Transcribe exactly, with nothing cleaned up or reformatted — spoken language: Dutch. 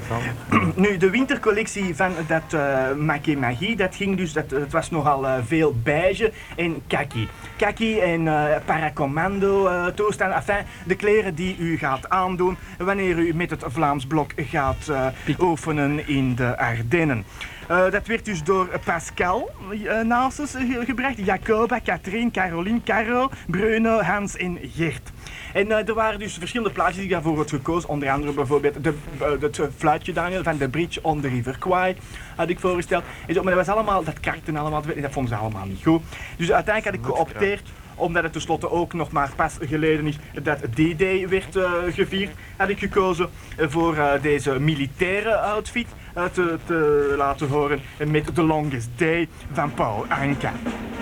Nu, de wintercollectie van dat uh, Makemagi, dat ging dus, dat, het was nogal uh, veel beige en kaki. Kaki en uh, paracommando uh, toestanden, enfin, de kleren die u gaat aandoen wanneer u met het Vlaams Blok gaat uh, oefenen in de Ardennen. Uh, dat werd dus door Pascal uh, naast ons uh, gebracht, Jacoba, Katrien, Caroline, Caro, Bruno, Hans en Gert. En uh, er waren dus verschillende plaatjes die ik daarvoor had gekozen, onder andere bijvoorbeeld de, uh, het fluitje Daniel van The Bridge on the River Kwai had ik voorgesteld. En zo, maar dat was allemaal, dat karten allemaal, dat vonden ze allemaal niet goed. Dus uiteindelijk had ik geopteerd, omdat het tenslotte ook nog maar pas geleden is dat D-Day werd uh, gevierd, had ik gekozen voor uh, deze militaire outfit uh, te, te laten horen met The Longest Day van Paul Anka.